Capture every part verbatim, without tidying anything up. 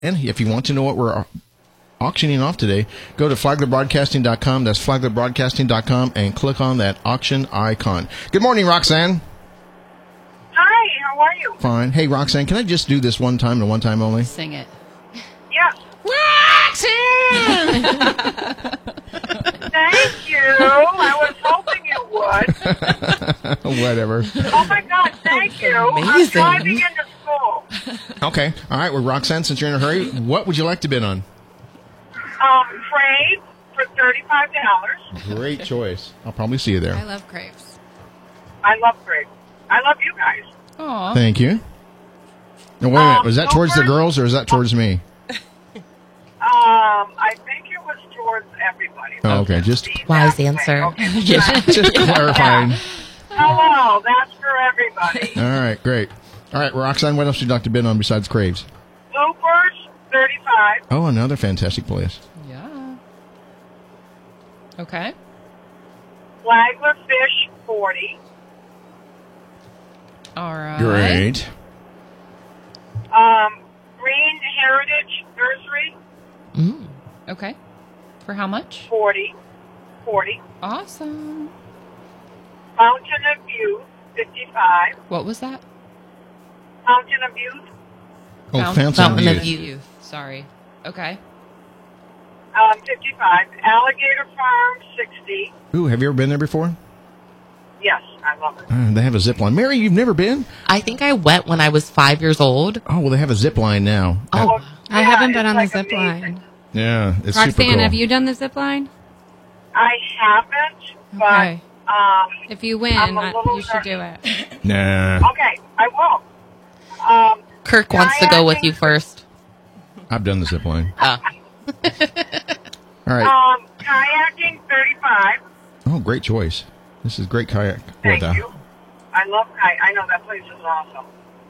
And if you want to know what we're auctioning off today, go to flagler broadcasting dot com. That's flagler broadcasting dot com and click on that auction icon. Good morning, Roxanne. Hi, how are you? Fine. Hey, Roxanne, can I just do this one time and one time only? Sing it. Yeah. Roxanne! Thank you. I was hoping you would. Whatever. Oh, my God, thank you. I'm Amazing. driving into school. Okay. All right. Well, Roxanne, since you're in a hurry, what would you like to bid on? Um, Crave for thirty-five dollars. Great choice. I'll probably see you I there. love crepes. I love Crave. I love you guys. Aw. Thank you. Now, wait a minute. Um, Was that towards the over- girls or is that towards me? Um, I think it was towards everybody. Oh, okay. Just, Be Wise that way, answer. okay? Just- just clarifying. Hello, that's for everybody. All right. Great. All right, Roxanne, what else would you like to bid on besides Craves? Loopers, thirty-five. Oh, another fantastic place. Yeah. Okay. Flagler Fish, forty. All right. Great. Um, Green Heritage Nursery, Mm. Okay. For how much? forty. forty. Awesome. Fountain of Youth, fifty-five. What was that? Fountain of Youth, Oh, Fountain- Fountain, Fountain of of Youth. Youth. Sorry. Okay. um, fifty-five. Alligator Farm, sixty. Ooh, have you ever been there before? Yes, I love it. Uh, they have a zip line. Mary, you've never been? I think I went when I was five years old. Oh, well, they have a zip line now. Oh, I Yeah, haven't been it's on like the zip amazing. line. Yeah, it's super Roxanne, cool. have you done the zip line? I haven't, but Okay. um, If you win, I'm a I, little you should do it. Nah, okay, I will. Um, Kirk wants to go with you first. I've done the zip line. Uh, All right. um, kayaking, thirty-five. Oh, great choice. This is great kayak Thank weather. you. I love kayak. I know that place is awesome.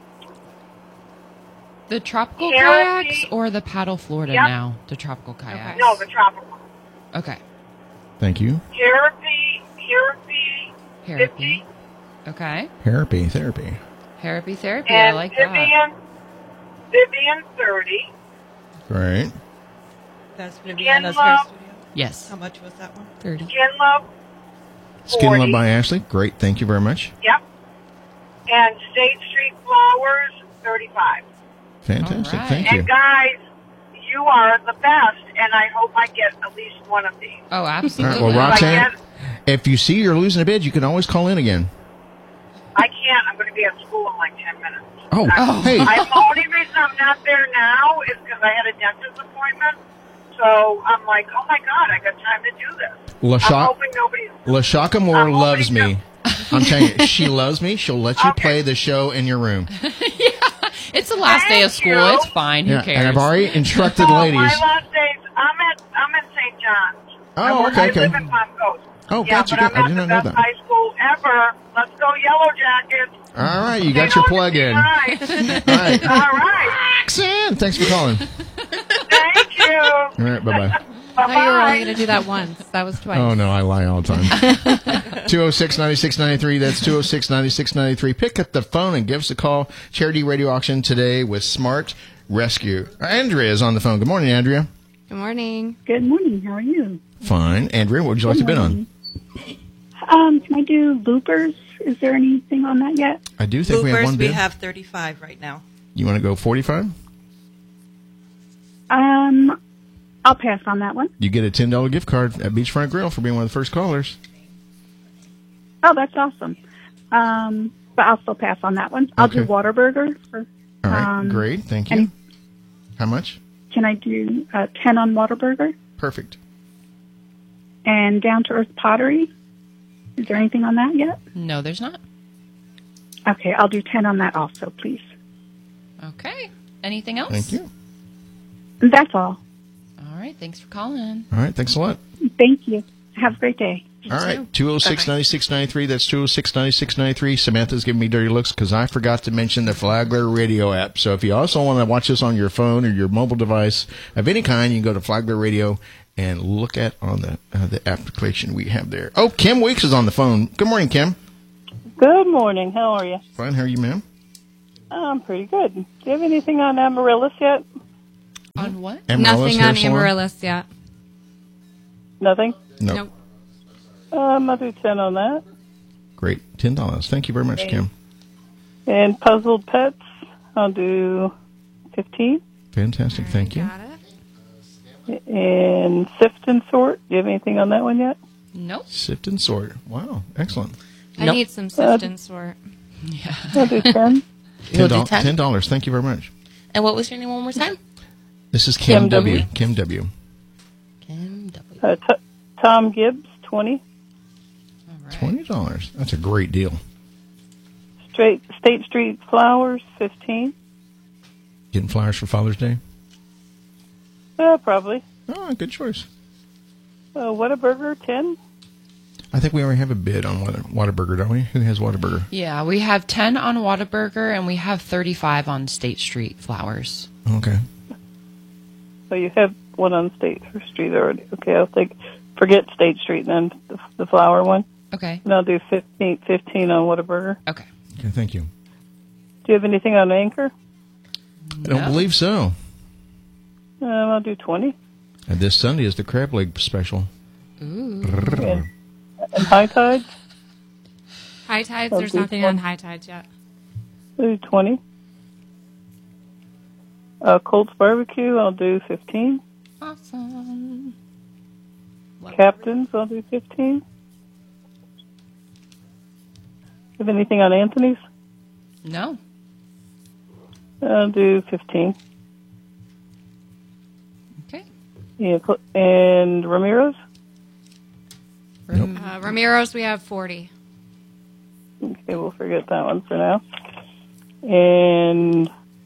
The tropical Cherokee. kayaks or the paddle Florida Yep. now? The tropical kayaks. No, the tropical. Okay. Thank you. Therapy, therapy, Therapy. fifty. Okay. Therapy, therapy. Therapy, therapy. I And like that. Vivian, Vivian, thirty. Great. That's Skin Viviana's Love. hair studio. Yes. How much was that one? thirty. Skin Love, Skin Love forty. by Ashley. Great. Thank you very much. Yep. And State Street Flowers, thirty-five. Fantastic. All right. Thank you. And guys, you are the best, and I hope I get at least one of these. Oh, All absolutely. right. Well, If I Roxanne, get, if you see you're losing a bid, you can always call in again. I can't. I'm going to be at school in like ten minutes. Oh, I'm, hey. I, the only reason I'm not there now is because I had a dentist appointment. So I'm like, oh my God, I got time to do this. I'm LaShaw, hoping nobody's. LaShaka Moore I'm loves hoping me. I'm telling you, she loves me. She'll let you Okay. play the show in your room. It's the last day of Thank school. you. It's fine. Who Yeah, cares? and I've already instructed So ladies. my last days, I'm at I'm at Saint John's. Oh, I work, okay, I okay. live in Palm Coast. Oh, yeah, gotcha, but good. I'm I at did the not know best that. high school ever. Let's go, Yellow Jackets. All right, you got your plug in. All Right. right. All right. Roxanne, thanks for calling. Thank you. All right, bye-bye. I thought you were only Bye-bye. going to do that once. That was twice. Oh, no, I lie all the time. two oh six, nine six nine three. That's two oh six, nine six nine three. Pick up the phone and give us a call. Charity Radio Auction today with Smart Rescue. Andrea is on the phone. Good morning, Andrea. Good morning. Good morning. How are you? Fine. Andrea, what would you like to bid on? Um, can I do loopers? Is there anything on that yet? I do think we have Bloopers, one we bid. have thirty-five right now. You want to go forty-five? Um, I'll pass on that one. You get a ten dollars gift card at Beachfront Grill for being one of the first callers. Oh, that's awesome. Um, but I'll still pass on that one. I'll do Okay. Whataburger. For, All right, um, great. Thank you. any- How much? Can I do uh, ten on Whataburger? Perfect. And Down to Earth Pottery? Is there anything on that yet? No, there's not. Okay, I'll do ten on that also, please. Okay. Anything else? Thank you. That's all. All right. Thanks for calling. All right, thanks a lot. Thank you. Have a great day. All right, two oh six, nine six nine three. That's two oh six, nine six nine three. Samantha's giving me dirty looks because I forgot to mention the Flagler Radio app. So if you also want to watch this on your phone or your mobile device of any kind, you can go to Flagler Radio and look at on the uh, the application we have there. Oh, Kim Weeks is on the phone. Good morning, Kim. Good morning. How are you? Fine. How are you, ma'am? I'm pretty good. Do you have anything on Amaryllis yet? On what? Amaryllis Nothing hair on salon? Amaryllis yet. Nothing? No. Nope. Um, I'll do ten on that. Great. ten dollars. Thank you very much, Kim. And puzzled pets, I'll do fifteen. Fantastic. Thank you. Got it. And sift and sort, do you have anything on that one yet? Nope. Sift and sort. Wow. Excellent. I Nope. need some sift and sort. I'll do ten. You'll do ten ten? ten dollars. Thank you very much. And what was your name one more time? This is Kim, Kim W. W. Kim W. Kim W. Uh, t- Tom Gibbs, twenty. All right. Twenty dollars. That's a great deal. Straight State Street Flowers, fifteen. Getting flowers for Father's Day. Uh, probably. Oh, good choice. Uh, Whataburger, ten. I think we already have a bid on Water, Whataburger, don't we? Who has Whataburger? Yeah, we have ten on Whataburger and we have thirty-five on State Street Flowers. Okay. So you have one on State Street already. Okay, I'll take, forget State Street then, the, the flower one. Okay. And I'll do fifteen, fifteen on Whataburger. Okay. Okay, thank you. Do you have anything on Anchor? I don't No. believe so. Um, I'll do twenty. And this Sunday is the crab leg special. Ooh. And, and High Tides, High tides, Oh, there's good nothing one. on high tides yet. I'll do twenty. Uh, Colt's Barbecue, I'll do fifteen. Awesome. Captain's, I'll do fifteen. Have anything on Anthony's? No. I'll do fifteen. Okay. Yeah, cl- and Ramiro's? Nope. Uh, Ramiro's, we have forty. Okay, we'll forget that one for now. And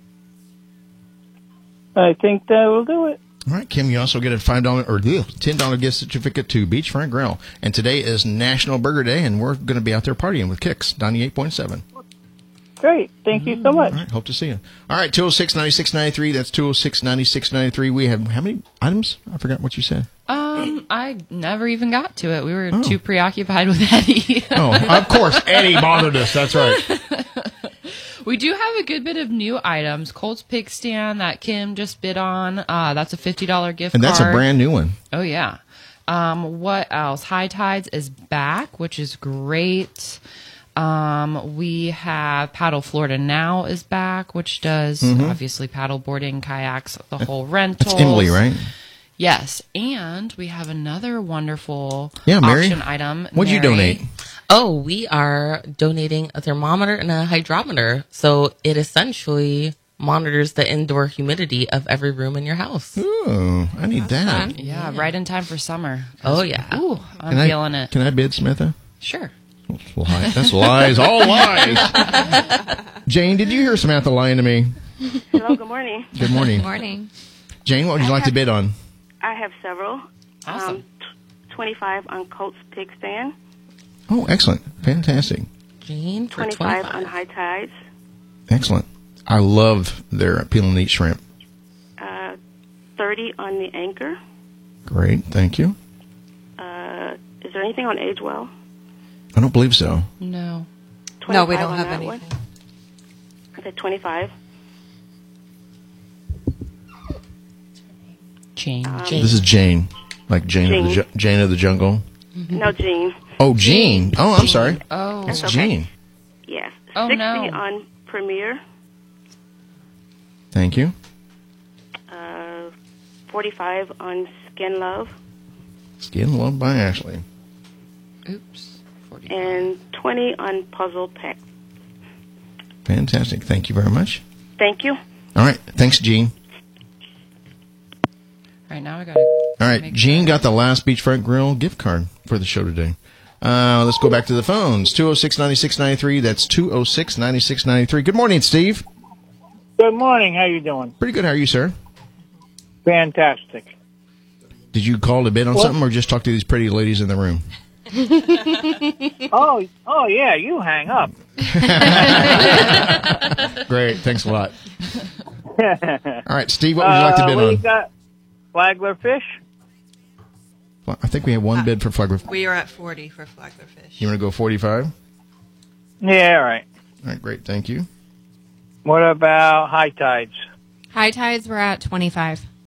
I think that will do it. All right, Kim, you also get a five dollars or ugh, ten dollars gift certificate to Beachfront Grill. And today is National Burger Day, and we're going to be out there partying with Kicks, ninety-eight point seven. Great. Thank you so much. All right, hope to see you. All right, two oh six, ninety-six ninety-three. That's two oh six, ninety-six ninety-three. We have how many items? I forgot what you said. Um, I never even got to it. We were Oh. too preoccupied with Eddie. Oh, of course, Eddie bothered us. That's right. We do have a good bit of new items. Colt's Pig Stand that Kim just bid on. Uh, that's a fifty dollars gift And that's card. a brand new one. Oh, yeah. Um, what else? High Tides is back, which is great. Um, we have Paddle Florida Now is back, which does obviously paddle boarding, kayaks, the whole rental. That's Emily, right? Yes. And we have another wonderful Yeah, Mary. auction item. What'd you Mary. donate? Oh, we are donating a thermometer and a hydrometer. So it essentially monitors the indoor humidity of every room in your house. Ooh, I need that. fun. Yeah, right in time for summer. Oh, yeah. Ooh, I'm Can I, feeling it. Can I bid, Smitha? Sure. That's lies. That's lies. All lies. Jane, did you hear Samantha lying to me? Hello, good morning. Good morning. Morning. Jane, what would you like to bid on? I have several. Awesome. Um, t- twenty-five on Colt's Pig Stand, Oh, excellent. Fantastic. Jane for twenty-five twenty-five. on High Tides, Excellent. I love their peel and eat shrimp. uh, thirty on the Anchor. Great. Thank you. Uh, is there anything on Age Well? I don't believe so. No. No, we twenty-five don't on have that anything. one. Okay, twenty-five. Jane. Jane. This is Jane. Like Jane, Of the Jane. ju- Jane of the Jungle. No, Jean. Oh, Jean. Oh, I'm sorry. Oh. It's okay. Jean. Yes. Oh, sixty no. on Premiere. Thank you. Uh, forty-five on Skin Love. Skin loved by Ashley. Oops. forty. And twenty on Puzzle Pet. Fantastic. Thank you very much. Thank you. All right. Thanks, Jean. Right now I got to. All right. Jean got the last Beachfront Grill gift card for the show today. Uh, let's go back to the phones. two oh six, ninety-six ninety-three. That's two oh six, ninety-six ninety-three. Good morning, Steve. Good morning. How you doing? Pretty good. How are you, sir? Fantastic. Did you call to bid on What? something or just talk to these pretty ladies in the room? Oh, oh yeah. You hang up. Great. Thanks a lot. All right, Steve, what would you like to Uh, bid what on? you got? Flagler fish. Well, I think we have one bid for Flagler. We are at forty for Flagler Fish. You want to go forty-five? Yeah. All right. All right, great. Thank you. What about high tides? High tides, we're at twenty-five.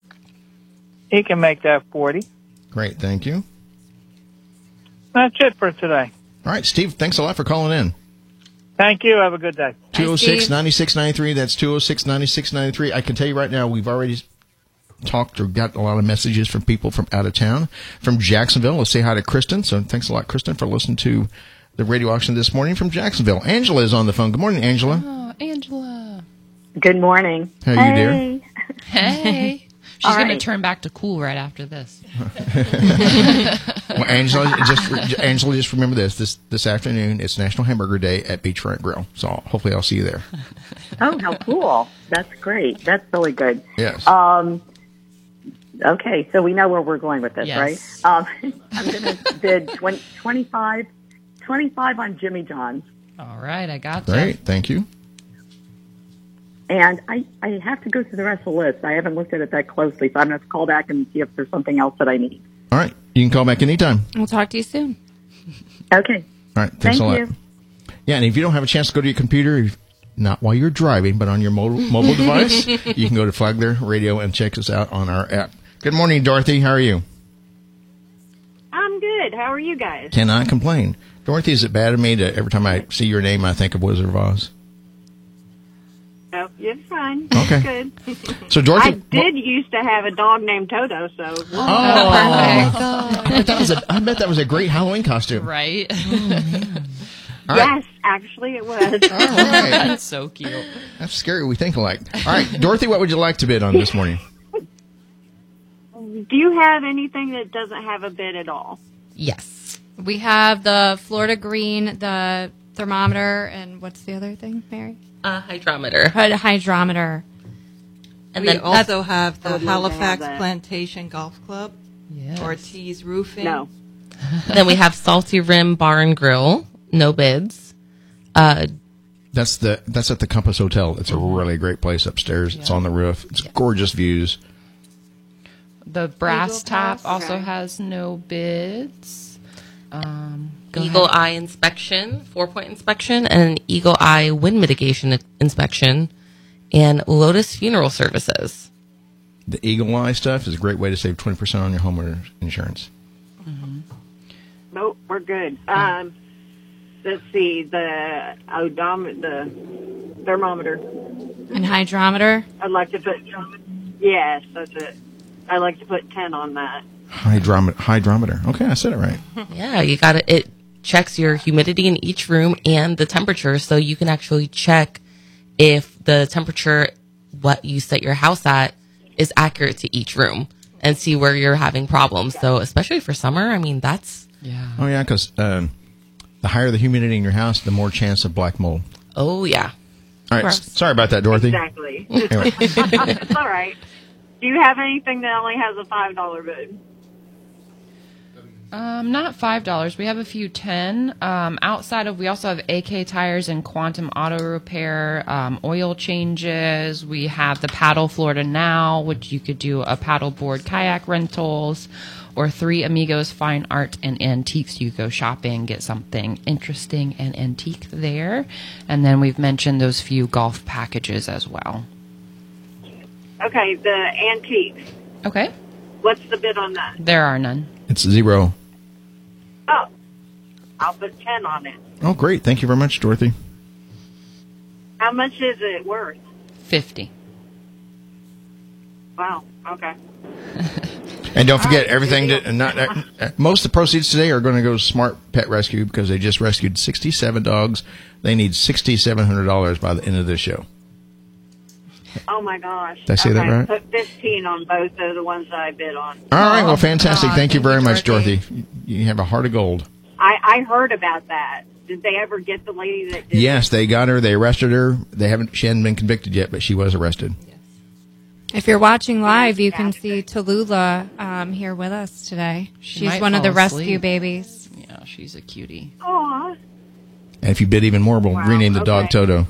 He can make that forty. Great, thank you. That's it for today. All right, Steve, thanks a lot for calling in. Thank you. Have a good day. two oh six, nine six nine three. That's two oh six, nine six nine three. I can tell you right now, we've already talked or got a lot of messages from people from out of town, from Jacksonville. Let's say hi to Kristen. So thanks a lot, Kristen, for listening to the radio auction this morning from Jacksonville. Angela is on the phone. Good morning, Angela. Oh, Angela. Good morning. How are you, dear? Hey. She's All going to right. turn back to cool right after this. Well, Angela, just Angela, just remember this: this this afternoon, it's National Hamburger Day at Beachfront Grill. So hopefully, I'll see you there. Oh, how cool. That's great. That's really good. Yes. Um, okay, so we know where we're going with this, Yes. right? Um, I'm going to bid twenty, twenty-five, twenty-five on Jimmy John's. All right, I got you. Great, thank you. And I, I have to go through the rest of the list. I haven't looked at it that closely, so I'm going to call back and see if there's something else that I need. All right, you can call back anytime. We'll talk to you soon. Okay. All right, thanks Thank a lot. you. Yeah, and if you don't have a chance to go to your computer, if- not while you're driving, but on your mobile, mobile device, you can go to Flagler Radio and check us out on our app. Good morning, Dorothy. How are you? I'm good. How are you guys? Cannot complain. Dorothy, is it bad of me to every time I see your name, I think of Wizard of Oz? Oh, you're fine. Okay. Good. So, Dorothy, I did used to have a dog named Toto, so. Oh, I bet that was a, I bet that was a great Halloween costume. Right? All right. Yes, actually it was. All right. That's so cute. That's scary. We think alike. All right, Dorothy, what would you like to bid on this morning? Do you have anything that doesn't have a bid at all? Yes. We have the Florida Green, the thermometer, and what's the other thing, Mary? A hydrometer. A hydrometer. And we then also have the I would love to have Halifax that. Plantation Golf Club. Yes. Ortiz Roofing. No. then we have Salty Rim Bar and Grill. No bids. Uh, That's the that's at the Compass Hotel. It's a really great place upstairs. It's on the roof. It's gorgeous views. The brass Eagle tap Pass? also Okay. has no bids. Um, go Eagle ahead. Eye inspection, four point inspection, and an Eagle Eye wind mitigation inspection, and Lotus Funeral Services. The Eagle Eye stuff is a great way to save twenty percent on your homeowner insurance. Nope, we're good. Um, let's see, the odom- the thermometer. And hydrometer. I'd like to put, yes, that's it. I'd like to put ten on that. Hydrometer. Hydrometer. Okay, I said it right. Yeah, you got it. It checks your humidity in each room and the temperature, so you can actually check if the temperature, what you set your house at, is accurate to each room and see where you're having problems. So, especially for summer, I mean, that's Yeah. Oh yeah, because um, the higher the humidity in your house, the more chance of black mold. oh yeah. All right. s- Sorry about that, Dorothy. Exactly. Anyway. It's all right. Do you have anything that only has a five dollar bid? Um, not five dollars. We have a few ten. Um, outside of, we also have A K Tires and Quantum Auto Repair, um, oil changes. We have the Paddle Florida Now, which you could do a paddleboard kayak rentals, or Three Amigos Fine Art and Antiques. You go shopping, get something interesting and antique there. And then we've mentioned those few golf packages as well. Okay, the antiques. Okay. What's the bid on that? There are none. It's zero. Oh, I'll put ten on it. Oh, great. Thank you very much, Dorothy. How much is it worth? fifty. Wow. Okay. And don't forget, everything that not uh, most of the proceeds today are going to go to Smart Pet Rescue because they just rescued sixty-seven dogs. They need sixty-seven hundred dollars by the end of this show. Oh my gosh. Did I say that okay, right? Put fifteen on both of the ones that I bid on. All right. Well, fantastic. Aw, thank you thank very you, much, Dorothy. Dorothy. You have a heart of gold. I, I heard about that. Did they ever get the lady that did Yes, they got her. They arrested her. They haven't. She hadn't been convicted yet, but she was arrested. If you're watching live, you can see Tallulah um, here with us today. She She's might one of the fall rescue asleep. babies. Yeah, she's a cutie. it? Aw. And if you bid even more, we'll Wow, rename the dog okay. Toto.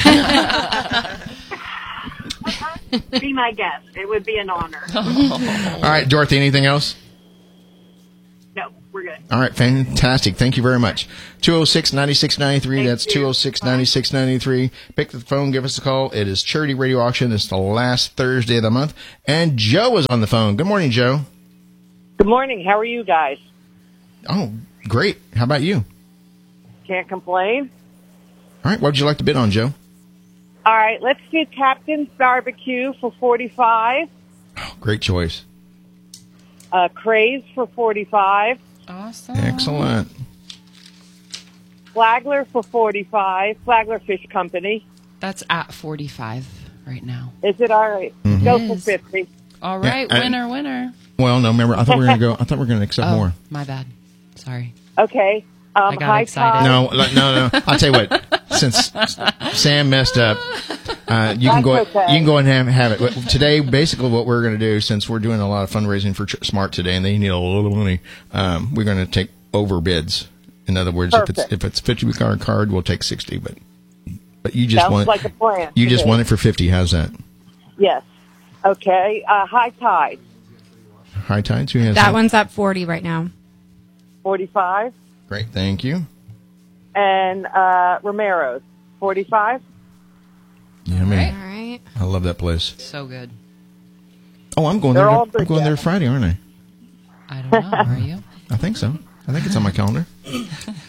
Be my guest. It would be an honor. All right, Dorothy. Anything else? No, We're good. All right, fantastic. Thank you very much. two oh six, nine six nine three. That's two oh six, nine six nine three. Pick the phone, give us a call. It is Charity Radio Auction. It's the last Thursday of the month. And Joe is on the phone. Good morning, Joe. Good morning. How are you guys? Oh, great. How about you? Can't complain. All right, what would you like to bid on, Joe? All right, let's do Captain's Barbecue for forty-five. Oh, great choice. Uh, Craze for forty-five. Awesome. Excellent. Flagler for forty-five. Flagler Fish Company. That's at forty-five right now. Is it all right? Mm-hmm. Go It for is. fifty. All right, Yeah, I- winner, winner. Well, no, remember, I thought we were going to go, I thought we were going to accept Oh, more. my bad. Sorry. Okay. Um, I got high excited. tide. No, like, no, no. I'll tell you what. Since Sam messed up, uh, you can That's go. okay. You can go and have, have it. But today, basically, what we're going to do, since we're doing a lot of fundraising for Ch- Smart today, and they need a little money, um, we're going to take over bids. In other words, if it's Perfect. if it's fifty card card, we'll take sixty. But but you just Sounds want like a plan. you just Okay. want it for fifty. How's that? Yes. Okay. Uh, high tide. High tides. Who has That one's at forty right now. forty-five. Great. Thank you. And uh, Romero's forty-five. Yeah, I mean, All right. I love that place. So good. Oh, I'm going They're there. all I'm good, going there yeah. Friday, aren't I? I don't know. Are you? I think so. I think it's on my calendar. All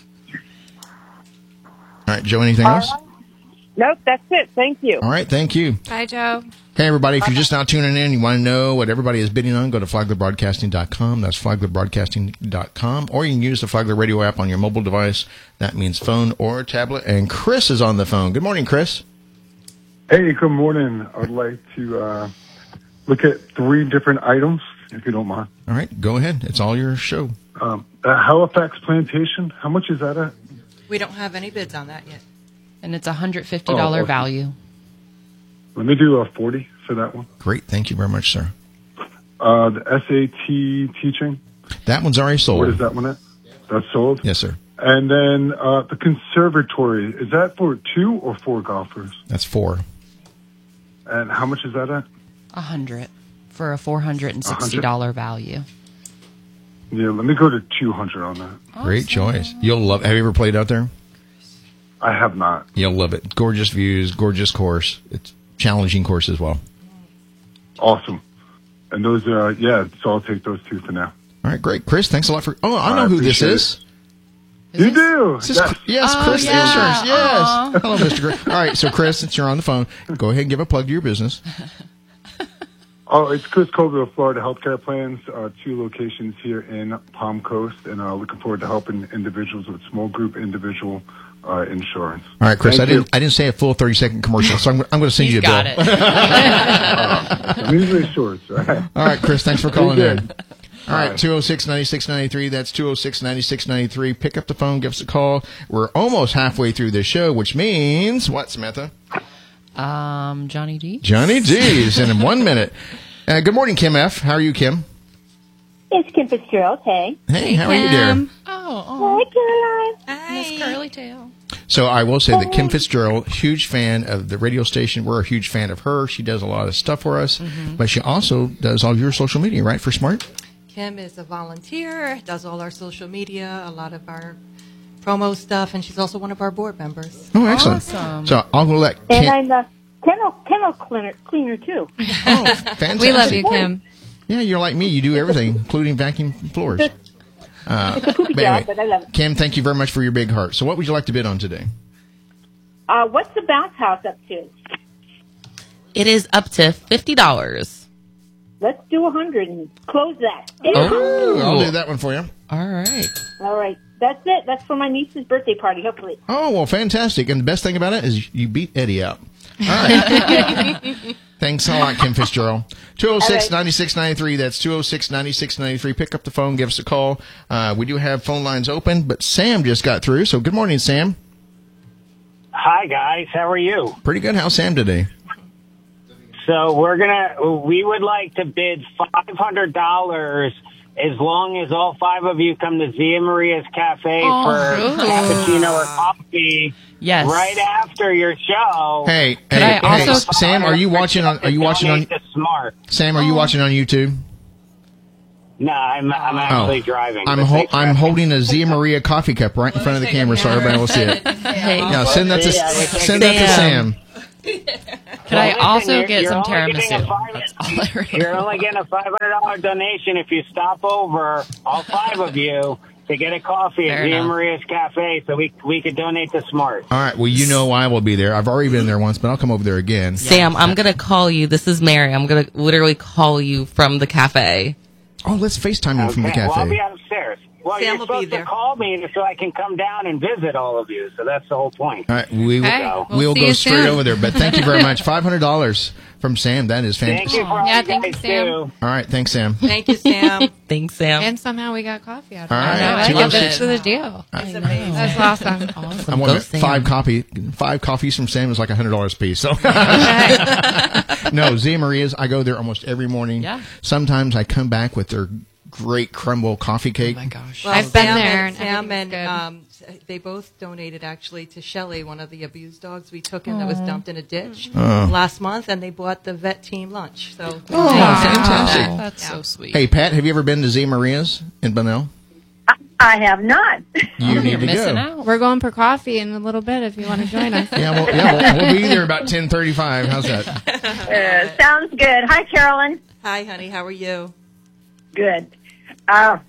right, Joe. Anything All else? right. Nope, that's it. Thank you. All right, thank you. Bye, Joe. Hey, everybody, if you're just now tuning in, you want to know what everybody is bidding on, go to flagler broadcasting dot com. That's flagler broadcasting dot com. Or you can use the Flagler Radio app on your mobile device. That means phone or tablet. And Chris is on the phone. Good morning, Chris. Hey, good morning. I'd like to uh, look at three different items, if you don't mind. All right, go ahead. It's all your show. Um, uh, Halifax Plantation, how much is that at? We don't have any bids on that yet. And it's a one hundred fifty dollars Oh, awesome. value. Let me do a forty for that one. Great. Thank you very much, sir. Uh, the S A T teaching, That one's already sold. what is that one at? That's sold? Yes, sir. And then uh, the conservatory, is that for two or four golfers? That's four. And how much is that at? A hundred for a four hundred sixty dollars value. Yeah, let me go to two hundred on that. Great choice. You'll love. Have you ever played out there? I have not. You'll love it. Gorgeous views, gorgeous course. It's challenging course as well. Awesome. And those, uh, yeah, so I'll take those two for now. All right, great, Chris. Thanks a lot for. Oh, I I know who this appreciate is. Is you this- do? This is, Yes. yes, Oh, Chris. yeah. Insurance. Yes. Aw. Hello, Mister Chris. All right, so Chris, since you're on the phone, go ahead and give a plug to your business. Oh, it's Chris Colville, Florida Healthcare Plans, uh, two locations here in Palm Coast, and uh, looking forward to helping individuals with small group individual uh, insurance. All right, Chris. Thank I didn't. you. I didn't say a full thirty second commercial, so I'm, I'm going to send He's you a got bill. it. I'm usually short. So. All right, Chris. Thanks for calling Very in. good. All right, two oh six, nine six nine three. That's two oh six, nine six nine three. Pick up the phone, give us a call. We're almost halfway through this show, which means what, Samantha? Um, Johnny D. Johnny D's in one minute. Uh, good morning, Kim F. How are you, Kim? It's Kim Fitzgerald. Hey. Hey, how are you, dear? Oh, Hi, Caroline. Miss Curly Tail. So I will say that Kim Fitzgerald, huge fan of the radio station. We're a huge fan of her. She does a lot of stuff for us, Mhm. but she also does all your social media, right, for Smart? Kim is a volunteer, does all our social media, a lot of our promo stuff, and she's also one of our board members. Oh, excellent. Awesome. So I'll let And Kim. I'm the kennel, kennel cleaner, cleaner, too. Oh, fantastic. We love you, Kim. Yeah, you're like me. You do everything, including vacuum floors. Uh, It's a poopy but job, anyway, but I love it. Kim, thank you very much for your big heart. So what would you like to bid on today? Uh, what's the bounce house up to? It is up to fifty dollars. Let's do a hundred and close that. Oh, I'll do that one for you. All right. All right. That's it. That's for my niece's birthday party, hopefully. Oh, well, fantastic. And the best thing about it is you beat Eddie out. All right. Thanks a lot, Kim Fitzgerald. two oh six, nine six nine three. That's two oh six, nine six nine three. Pick up the phone. Give us a call. Uh, we do have phone lines open, but Sam just got through. So good morning, Sam. Hi, guys. How are you? Pretty good. How's Sam today? So we're gonna. We would like to bid five hundred dollars as long as all five of you come to Zia Maria's Cafe Oh, for ooh. cappuccino or coffee. Yes. Right after your show. Hey, Could hey, I hey, also- Sam, are you watching on? Are you watching on? Donate to Smart. Sam, are you watching on YouTube? No, I'm I'm actually Oh. driving. I'm but hol- thanks for I'm having holding a Zia Maria coffee cup right in front of the camera so everybody will see it. Hey, Now send that to Yeah, we take send that to Sam. Sam. Could I Well, listen, also you're- get you're some only getting a tiramisu? five- That's all I really You're want. only getting a five hundred dollars donation if you stop over, all five of you, to get a coffee Fair at Zia enough. Maria's Cafe so we we could donate to Smart. All right. Well, you know I will be there. I've already been there once, but I'll come over there again. Sam, I'm going to call you. This is Mary. I'm going to literally call you from the cafe. Oh, let's FaceTime you from the Okay, well, I'll cafe. be upstairs. Well, Sam you're will be supposed there. to call me so I can come down and visit all of you, so that's the whole point. All right, we Okay, will we'll we'll see go you straight soon. over there. But thank you very much. Five hundred dollars from Sam. That is Thank fantastic. you for all Yeah, you thank you, guys Sam. do. All right, thanks, Sam. Thank you, Sam. Thanks, Sam. And somehow we got coffee out of it. All right, I two love oh it. six. It's a deal. That's amazing. That's awesome. I Awesome. want Go, it. Sam. five coffee five coffees from Sam is like a hundred dollars a piece. So Okay. no, Zia Maria's. I go there almost every morning. Yeah. Sometimes I come back with their great crumble coffee cake. Oh my gosh. Well, I've been Sam there And, and Sam and everything's good. um, they both donated actually to Shelley, one of the abused dogs we took in that was dumped in a ditch Oh. last month, and they bought the vet team lunch. So Oh, fantastic! That's so sweet. Hey, Pat, have you ever been to Zia Maria's in Bunnell? I have not. You need You're to missing go. out. We're going for coffee in a little bit if you want to join us. Yeah, well, yeah, we'll, we'll be there about ten thirty-five. How's that? Uh, sounds good. Hi, Carolyn. hi, honey, how are you? Good. Uh,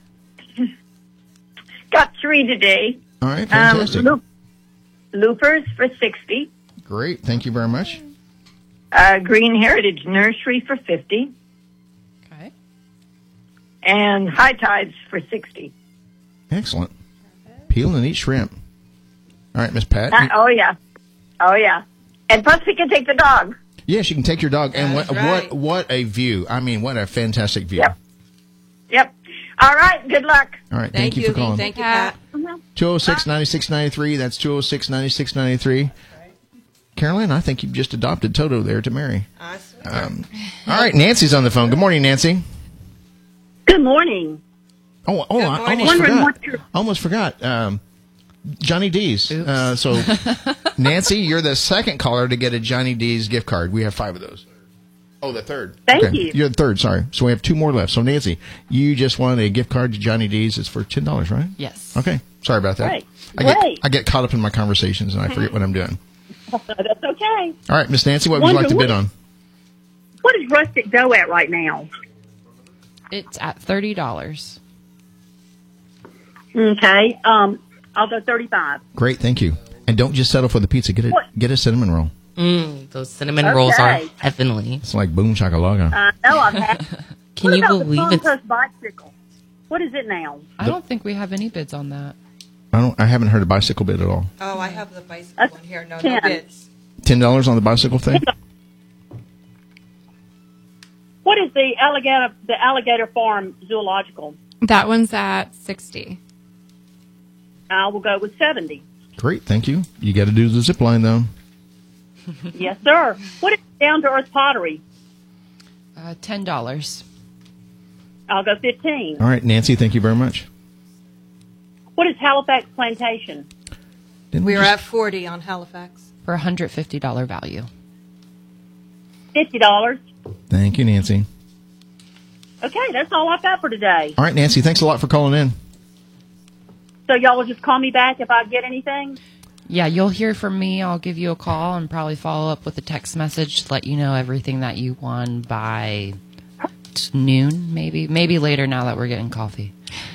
got three today. All right, Um, fantastic. loop, loopers for sixty. Great, thank you very much. Uh, Green Heritage Nursery for fifty. Okay. And High Tides for sixty. Excellent. Peel and eat shrimp. All right, Miss Pat. Uh, you- oh, yeah. Oh, yeah. And plus we can take the dog. yes, you can take your dog. And what, That's right. what what a view! I mean, what a fantastic view! Yep. Yep. All right. Good luck. All right, thank, you for calling. Thank you, Pat. two oh six, nine six nine three. That's two oh six, nine six nine three. Caroline, I think you've just adopted Toto there to marry. Um, all right, Nancy's on the phone. Good morning, Nancy. Good morning. Oh, oh, I morning. almost Wondering forgot. what your- Almost forgot. Um, Johnny D's. Uh, so, Nancy, you're the second caller to get a Johnny D's gift card. We have five of those. Oh, the third. Thank you. You're the third, sorry. So we have two more left. So, Nancy, you just won a gift card to Johnny D's. It's for ten dollars, right? Yes. Okay. Sorry about that. Great. I get, Great. I get caught up in my conversations and I forget what I'm doing. That's okay. All right, Miss Nancy, what would you Wonder like to what- bid on? What is Rustic Dough at right now? It's at thirty dollars. Okay. Um, I'll go thirty-five. Great, thank you. And don't just settle for the pizza. Get a, What? get a cinnamon roll. Mm, those cinnamon rolls are Okay. heavenly. It's like boom shakalaka. I know I've had. Can what you about believe the it's Palm Coast bicycle? What is it now? I don't think we have any bids on that. I don't. I haven't heard a bicycle bid at all. Oh, I have the bicycle That's one here. No, no ten. bids. Ten dollars on the bicycle thing. What is the alligator the alligator farm zoological? That one's at sixty. I will go with seventy. Great, thank you. You got to do the zip line though. Yes, sir. What is down to earth pottery? Uh, ten dollars. I'll go fifteen. All right, Nancy, thank you very much. What is Halifax Plantation? Didn't we We're just- at forty on Halifax. For a one hundred fifty dollars value. Fifty dollars. Thank you, Nancy. Okay, that's all I've got for today. All right, Nancy, thanks a lot for calling in. So y'all will just call me back if I get anything? Yeah, you'll hear from me. I'll give you a call and probably follow up with a text message to let you know everything that you won by noon, maybe. Maybe later now that we're getting coffee.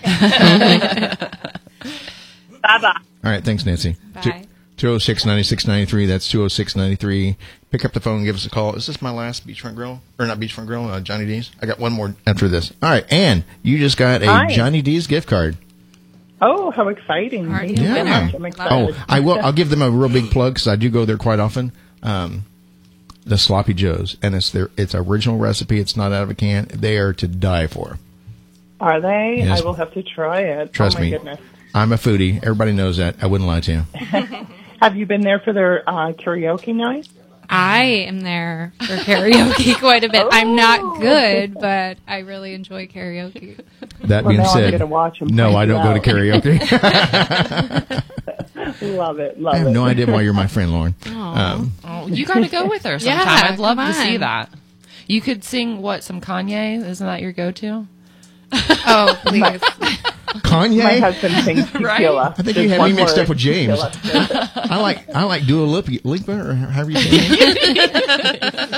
Bye-bye. All right, thanks, Nancy. Bye. two oh six, nine six nine three. That's two oh six, nine three. Pick up the phone and give us a call. Is this my last Beachfront Grill? Or not Beachfront Grill, uh, Johnny D's? I got one more after this. All right, Ann, you just got a Hi. Johnny D's gift card. Oh, how exciting! Already Thank a you so winner. much. I'm excited. Oh, I will. I'll give them a real big plug because I do go there quite often. Um, the Sloppy Joes, and it's their it's original recipe. It's not out of a can. They are to die for. Are they? Yes. I will have to try it. Trust oh, my me. Goodness. I'm a foodie. Everybody knows that. I wouldn't lie to you. Have you been there for their uh, karaoke night? I am there for karaoke quite a bit. I'm not good, but I really enjoy karaoke. That Well, being now I'm said, gonna watch 'em no, play I don't go to loud. karaoke. Love it. Love I have it. no idea why you're my friend, Lauren. Aw. Um, Oh, you got to go with her sometime. Yeah, I'd love come to see on. that. You could sing, what, some Kanye? Isn't that your go-to? Oh, please. Kanye? My husband thinks tequila. I think Just you have one me mixed word, up with James. tequila. I like I like Dua Lipa, Lipa or however you say it.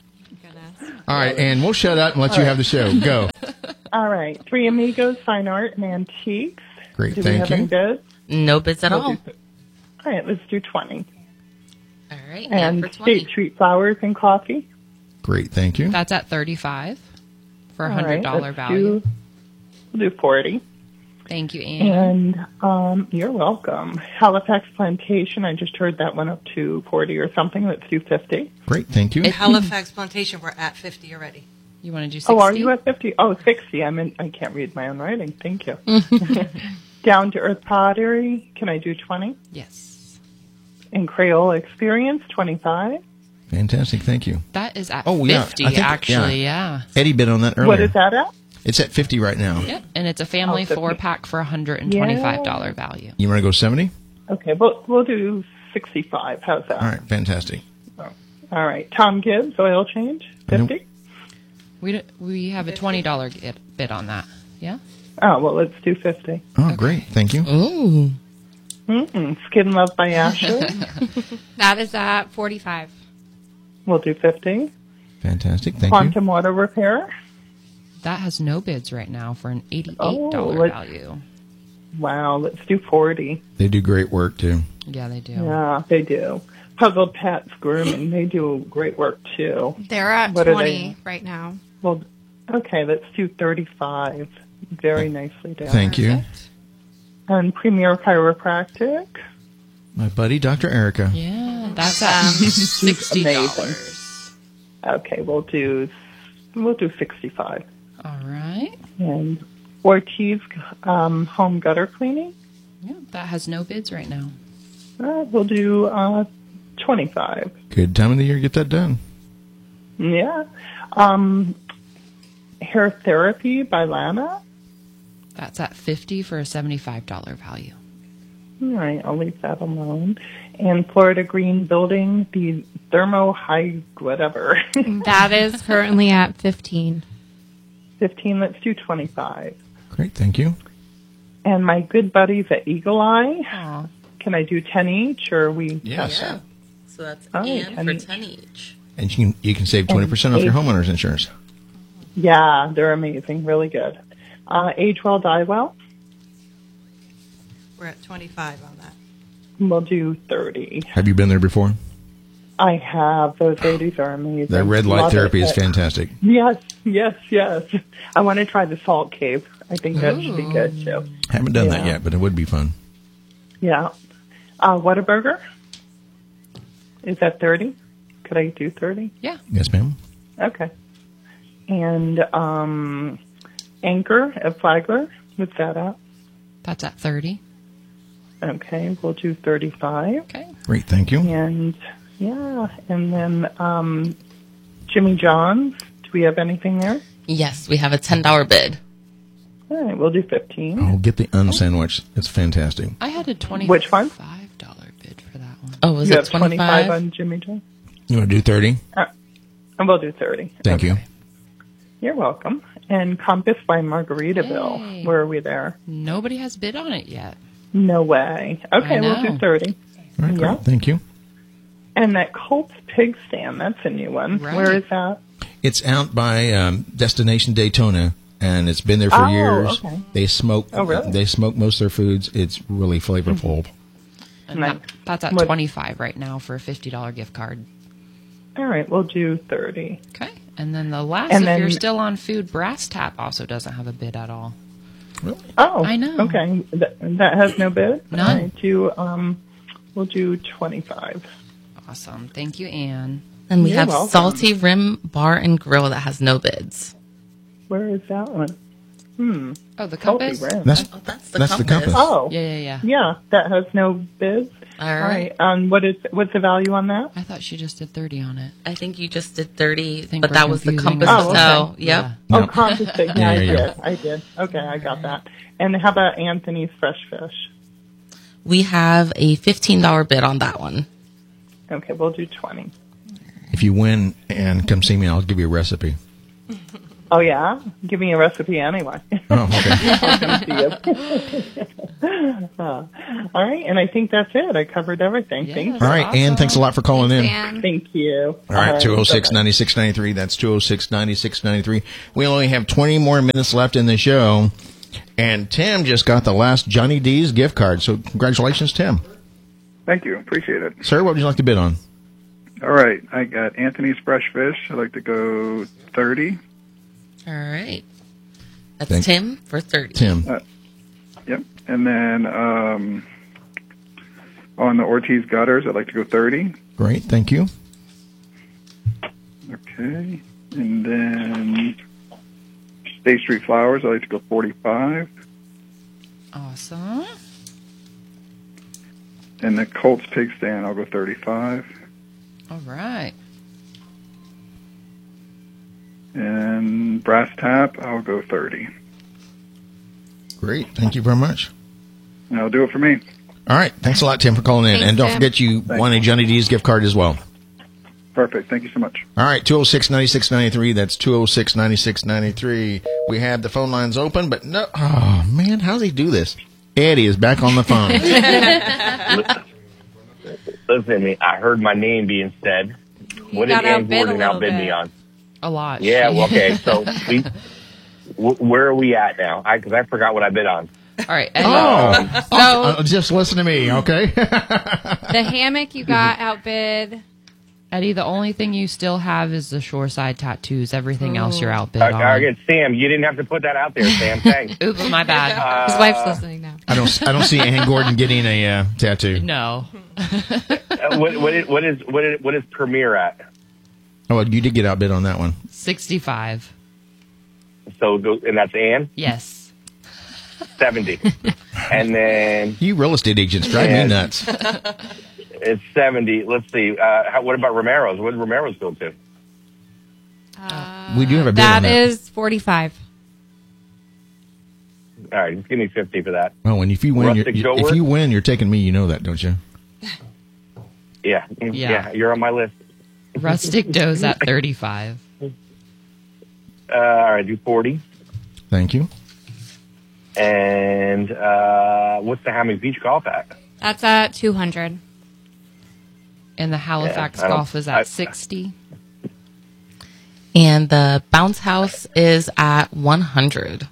All right, and we'll shut up and let you have the show. Go. All right. Three Amigos, Fine Art and Antiques. Great, Do thank we have you. any bids? No bids at We'll all. do- All right, let's do twenty. All right. And for twenty. State Street Flowers and Coffee. Great, thank you. That's at thirty-five for a All hundred right, dollar let's value. Do, we'll do forty. Thank you, Anne. And um, you're welcome. Halifax Plantation, I just heard that went up to forty or something. Let's do fifty. Great, thank you. Halifax Plantation, we're at fifty already. You want to do sixty? Oh, are you at fifty? Oh, sixty. I'm in, I can't read my own writing. Thank you. Down to Earth Pottery, can I do twenty? Yes. And Crayola Experience, twenty-five. Fantastic, thank you. That is at Oh, yeah, fifty, I think- actually, yeah. Eddie bid on that earlier. What is that at? It's at fifty right now. Yep, and it's a family Oh, fifty. four-pack for a hundred twenty-five dollar value. You want to go seventy? Okay, we'll, we'll do sixty-five. How's that? All right, fantastic. All right. Tom Gibbs, Oil Change, fifty. We d- we have a twenty dollar bid on that. Yeah. Oh, well, let's do fifty. Oh, great, thank you. Ooh. Mm-mm. Skin Love by Ashley. That is at forty-five. We'll do fifty. Fantastic, thank you. Quantum Auto Repair. That has no bids right now for an eighty-eight Oh, dollar let's- value. Wow, let's do forty. They do great work too. Yeah, they do. Yeah, they do. Puzzled Pets Grooming, they do great work too. They're at What are twenty they? right now. Well, okay, let's do thirty-five. Very nicely done. Thank you. And Premier Chiropractic. My buddy, Doctor Erica. Yeah, that's at sixty dollars. Okay, we'll do we'll do sixty-five. All right. And Ortiz um, Home Gutter Cleaning. Yeah, that has no bids right now. Uh, we'll do uh, twenty-five. Good time of the year to get that done. Yeah. Um, Hair Therapy by Lana. That's at fifty for a seventy-five dollar value. All right, I'll leave that alone. And Florida Green Building, the Thermo High whatever. That is currently at fifteen. fifteen, let's do twenty-five. Great, thank you. And my good buddies at Eagle Eye, can I do ten each, or are we? Yes. Yeah. So that's Oh, Ann ten for each. ten each. And you can you can save twenty percent off your eight. homeowner's insurance. Yeah, they're amazing, really good. Uh, Age Well, Die Well, We're at twenty-five on that. we'll do thirty. Have you been there before? I have. Those ladies are amazing. That red light Love therapy it. is fantastic. Yes, yes, yes. I want to try the Salt Cave. I think that should be good, too. Haven't done that Yeah. yet, but it would be fun. Yeah. Uh, Whataburger, is that thirty? Could I do thirty? Yeah. Yes, ma'am. Okay. And um, Anchor at Flagler, what's that at? That's at thirty. Okay, we'll do thirty-five. Okay. Great, thank you. And, yeah, and then um, Jimmy John's, do we have anything there? Yes, we have a ten dollar bid. All right, we'll do fifteen. Oh, get the unsandwich. It's fantastic. I had a twenty. Which one? Five dollar bid for that one. Oh, was you it have twenty-five twenty-five? on Jimmy John? You want to do thirty? Uh, and we'll do thirty. Thank you. You're welcome. And Compass by Margaritaville. Yay. Where are we there? Nobody has bid on it yet. No way. Okay, I we'll know. do thirty. All right, Yeah. great. Thank you. And that Colt's Pig Stand, that's a new one. Right. Where is that? It's out by um, Destination Daytona, and it's been there for Oh, years. okay. They smoke. Oh, really? They smoke most of their foods. It's really flavorful. And Nice. that, that's at What- twenty-five right now for a fifty dollar gift card. All right, we'll do thirty. Okay. And then the last, And if you're then- still on food, Brass Tap also doesn't have a bid at all. Oh, I know. Okay, Th- that has no bid. None. All right, do um, we'll do twenty-five. Awesome. Thank you, Anne. And we You're have welcome. Salty Rim Bar and Grill that has no bids. Where is that one? Hmm. Oh, the Salty compass? Rim. That's Oh, that's the that's the compass. compass. Oh, Yeah, yeah, yeah. yeah, that has no bids. All All right. right. Um, what is what's the value on that? I thought she just did thirty on it. I think you just did thirty, think but we're that was the confusing compass. Oh, okay. No, yep. Yeah. Oh, Yep. Compass Pig. Yeah, Yeah, I yeah, did. yeah. I did. Okay, I got that. And how about Anthony's Fresh Fish? We have a fifteen dollar bid on that one. Okay, we'll do twenty. If you win and come see me, I'll give you a recipe. Oh, yeah? Give me a recipe anyway. Oh, okay. uh, all right, and I think that's it. I covered everything. Yes. Thanks. All right, awesome. Ann, thanks a lot for calling in. Ann. Thank you. All right, two oh six, nine six nine three. That's two oh six, nine six nine three. We only have twenty more minutes left in the show, and Tim just got the last Johnny D's gift card. So congratulations, Tim. Thank you. Appreciate it. Sir, what would you like to bid on? All right. I got Anthony's Fresh Fish. I'd like to go thirty. All right. That's Thank- Tim for thirty. Tim. Uh, yep. And then um, on the Ortiz Gutters, I'd like to go thirty. Great, thank you. Okay. And then State Street Flowers, I'd like to go forty-five. Awesome. And the Colts Pig Stand, I'll go thirty-five. All right. And Brass Tap, I'll go thirty. Great, thank you very much. That'll do it for me. All right, thanks a lot, Tim, for calling in. Thanks, and don't Tim. forget you Thanks. won a Johnny D's gift card as well. Perfect. Thank you so much. All right, two oh six, nine six nine three. That's two oh six, nine six nine three. We have the phone lines open, but no. Oh, man, how does he do this? Eddie is back on the phone. Listen to me. I heard my name being said. What did got Ann outbid a Gordon little outbid bit. me on? A lot. Yeah, well, okay. So we, w- where are we at now? I Because I forgot what I bid on. All right. Eddie. Oh, So uh, just listen to me, okay? The hammock you got outbid. Eddie, the only thing you still have is the shoreside tattoos. Everything else you're outbid Uh, on. all right, Sam, you didn't have to put that out there, Sam. Thanks. Oops, my bad. Uh, His wife's listening now. I don't. I don't see Ann Gordon getting a uh, tattoo. No. Uh, what, what, is, what is what is what is Premiere at? Oh, well, you did get outbid on that one. sixty-five. So go- and that's Ann. Yes. Seventy, and then You real estate agents drive me And- nuts. it's seventy. Let's see. Uh, how, what about Romero's? What did Romero's go to? We do have a bid That on that. is forty-five. All right, just give me fifty for that. Oh, and if you win, you're, Rustic you, Joe if work? you win, you're taking me. You know that, don't you? Yeah, Yeah. yeah, you're on my list. Rustic Dough's at thirty-five. Uh, all right, do forty. Thank you. And uh, what's the Hammock Beach Golf at? That's at two hundred. And the Halifax Yeah, I don't- Golf is at I- sixty. And the bounce house is at one hundred.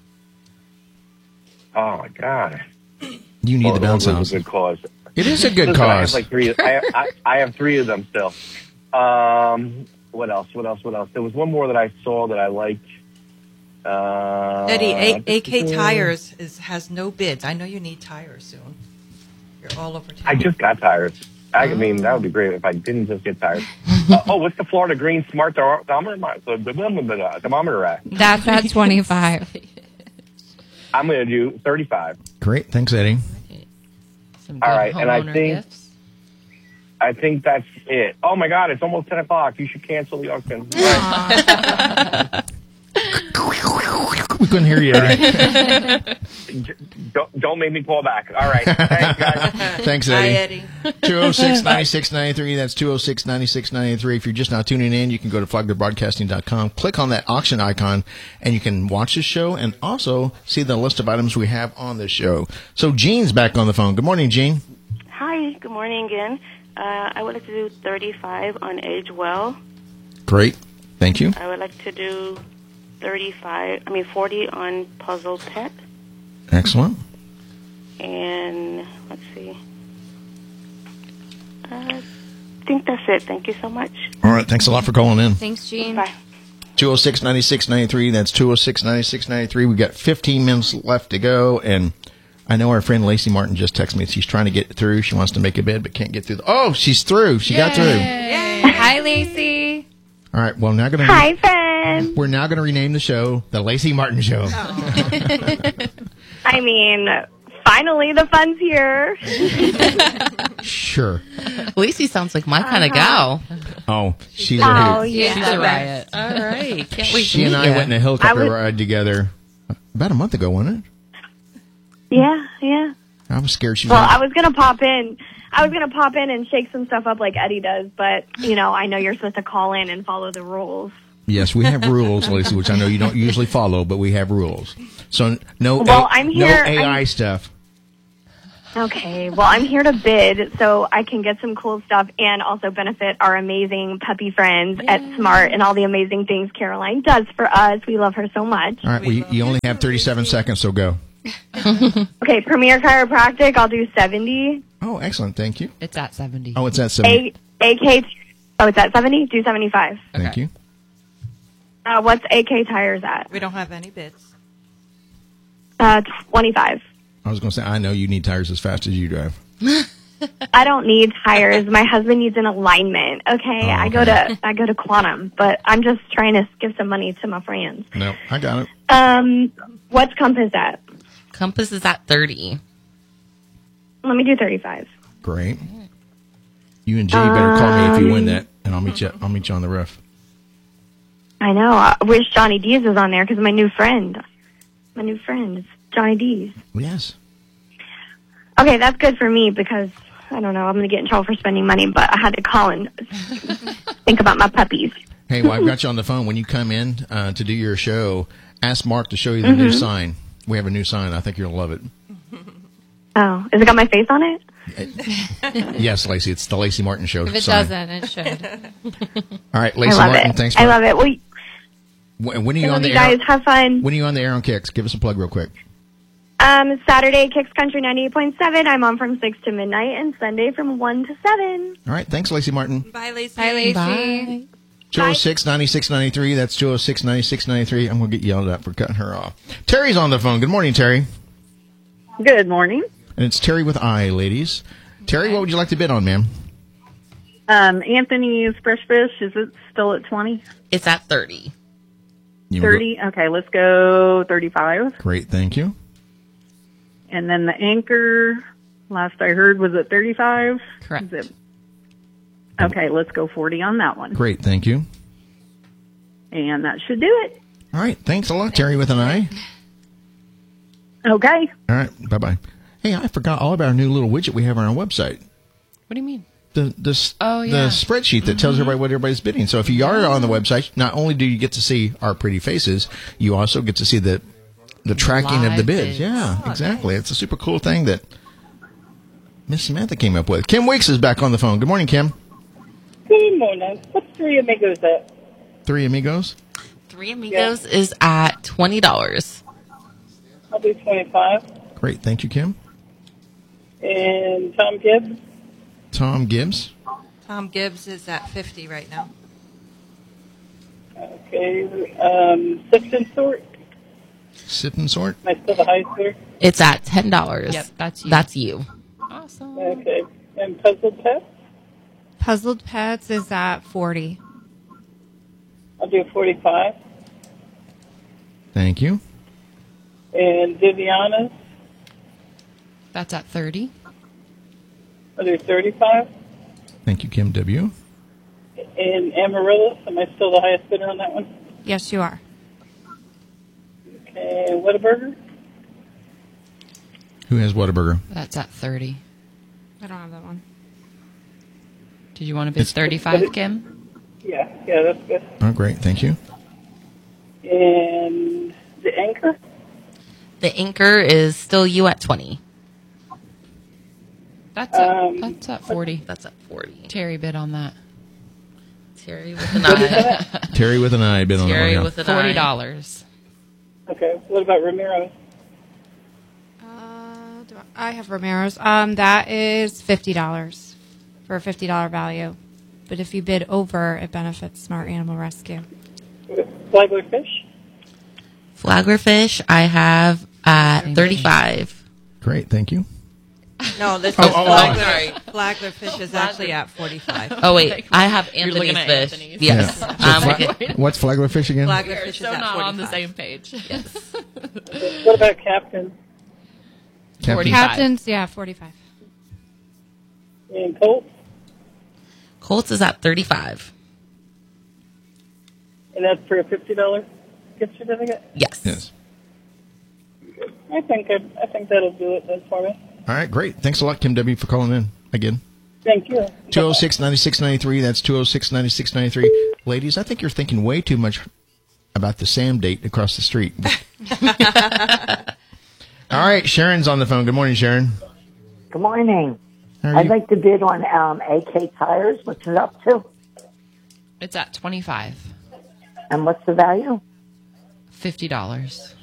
Oh my God! You need Well, the bounce those are house. a good cause. It is a good Listen, I have cause. like three. I, I, I have three of them still. Um, what else? What else? What else? There was one more that I saw that I liked. Uh, Eddie, A- AK Tires is has no bids. I know you need tires soon. You're all over town. I just got tires. I mean, that would be great if I didn't just get tires. uh, oh, what's the Florida Green Smart Thermometer thermometer at? That's at twenty-five. I'm going to do thirty-five. Great. Thanks, Eddie. Some All good right, and I homeowner think gifts. I think that's it. Oh my God, it's almost ten o'clock. You should cancel the auction. We couldn't hear you, Eddie. don't, don't make me call back. All right, thanks, guys. Thanks, Hi, Eddie. Eddie. two oh six, nine six nine three. That's two oh six, nine six nine three. If you're just now tuning in, you can go to flagler broadcasting dot com, click on that auction icon, and you can watch the show and also see the list of items we have on the show. So Jean's back on the phone. Good morning, Jean. Hi, good morning again. Uh, I would like to do thirty-five on Age Well. Great. Thank you. I would like to do thirty-five, I mean forty on Puzzle Pet. Excellent. And let's see. Uh, I think that's it. Thank you so much. All right. Thanks a lot for calling in. Thanks, Jean. Bye. two oh six, nine six nine three. That's two oh six, nine six nine three. We've got fifteen minutes left to go. And I know our friend Lacey Martin just texted me. She's trying to get through. She wants to make a bid, but can't get through. The- oh, she's through. She got through. Yay. Hi, Lacey. All right. Well, now going to. Hi, friend. We're now going to rename the show the Lacey Martin Show. I mean, finally the fun's here. Sure. Lacey sounds like my kind of gal. Oh, she's a Oh, hoot. yeah. She's a riot. All right. Can't wait to She and meet I ya. went in a helicopter I would- ride together about a month ago, wasn't it? Yeah, yeah. I was scared she was. Well, I was gonna pop in. I was gonna pop in and shake some stuff up like Eddie does, but you know, I know you're supposed to call in and follow the rules. Yes, we have rules, Lacey, which I know you don't usually follow, but we have rules. So no, Well, A- I'm no here- A I I'm- stuff. Okay, well, I'm here to bid so I can get some cool stuff and also benefit our amazing puppy friends at Smart and all the amazing things Caroline does for us. We love her so much. All right, well, you, you only have thirty-seven seconds, so go. Okay, Premier Chiropractic, I'll do seventy. Oh, excellent. Thank you. It's at seventy. Oh, it's at seventy. A- AK, oh, it's at seventy? Do seventy-five. Thank you. Uh, what's A K Tires at? We don't have any bids. Uh, twenty-five. I was going to say, I know you need tires as fast as you drive. I don't need tires. My husband needs an alignment. Okay? Oh, I go to I go to Quantum, but I'm just trying to give some money to my friends. No, I got it. Um, what's Compass at? Compass is at thirty. Let me do thirty-five. Great. You and Jay better call me if you win Um, that, and I'll meet you. I'll meet you on the roof. I know. I wish Johnny Dees was on there because my new friend, my new friend is Johnny Dees. Yes. Okay, that's good for me because I don't know. I'm going to get in trouble for spending money, but I had to call and think about my puppies. Hey, well, I've got you on the phone. When you come in uh, to do your show, ask Mark to show you the new Mhm. sign. We have a new sign. I think you'll love it. Oh, has it got my face on it? Yes, Lacey. It's the Lacey Martin Show If it sign. doesn't, it should. All right, Lacey I love Martin, it. thanks for I love it. Well, y- When, when are I you love on the you air? guys. Have fun. When are you on the air on Kicks? Give us a plug real quick. Um, Saturday, Kicks Country ninety-eight point seven. I'm on from six to midnight, and Sunday from one to seven. All right, thanks, Lacey Martin. Bye, Lacey. Bye, Lacey. Bye. two oh six, nine six nine three. That's two oh six, nine six nine three. I'm going to get yelled at for cutting her off. Terry's on the phone. Good morning, Terry. Good morning. And it's Terry with I, ladies. Terry, what would you like to bid on, ma'am? Um, Anthony's Fresh Fish, is it still at twenty? It's at thirty. You thirty? Okay, let's go thirty-five. Great, thank you. And then the Anchor, last I heard, was at thirty-five? Correct. Is it? Okay, let's go forty on that one. Great, thank you. And that should do it. All right, thanks a lot, Terry with an I. Okay. All right, bye-bye. Hey, I forgot all about our new little widget we have on our website. What do you mean? The the, s- Oh, the yeah. spreadsheet that tells everybody what everybody's bidding. So if you are on the website, not only do you get to see our pretty faces, you also get to see the the tracking of the Live bids. bids. Yeah, exactly. It's a super cool thing that Miss Samantha came up with. Kim Weeks is back on the phone. Good morning, Kim. Good morning. What's Three Amigos at? Three Amigos. Three Amigos is at twenty dollars. I'll do twenty-five. Great, thank you, Kim. And Tom Gibbs? Tom Gibbs. Tom Gibbs is at fifty right now. Okay. Um, Sift and Sort? Sit and sort. Am I still the highest there? It's at ten dollars. Yep, that's you. That's you. Awesome. Okay. And Puzzled Pets? Puzzled Pets is at forty. I'll do forty-five. Thank you. And Viviana's? That's at thirty. I'll do thirty-five. Thank you, Kim W. And Amaryllis, am I still the highest bidder on that one? Yes, you are. Okay. Whataburger? Who has Whataburger? That's at thirty. I don't have that one. Did you want to bid thirty-five, Kim? Yeah. Yeah, that's good. Oh, great. Thank you. And the Anchor? The Anchor is still you at twenty. That's at, Um, that's at forty. That's at forty. Terry bid on that. Terry with an eye. Terry with an I bid on Terry that one. with an Forty eye. dollars. Okay. What about Ramiro? Uh, do I, I have Romero's. Um, that is fifty dollars for a fifty dollar value. But if you bid over, it benefits Smart Animal Rescue. Flagler Fish? Flagler Fish, I have at thirty-five. Great. Thank you. No, this Oh, is oh, oh. Flagler. Sorry. Flagler Fish is actually at forty-five. Oh wait, I have You're looking Anthony's at fish. Anthony's. Yes, Yeah. So um, Fla- okay. What's Flagler Fish again? Flagler We're Fish so is at not on the forty-five. same page. Yes. What about Captain? Captain. forty-five. Captains, yeah, forty-five. And Colt? Colts is at thirty-five. And that's for a fifty dollar gift certificate? Yes. Yes. I think I, I think that'll do it then for me. All right, great. Thanks a lot, Kim W, for calling in again. Thank you. two oh six, nine six nine three. That's two oh six, nine six nine three. Ladies, I think you're thinking way too much about the Sam date across the street. All right, Sharon's on the phone. Good morning, Sharon. Good morning. How are I'd you? like to bid on um, A K Tires. What's it up to? It's at twenty-five. And what's the value? fifty dollars.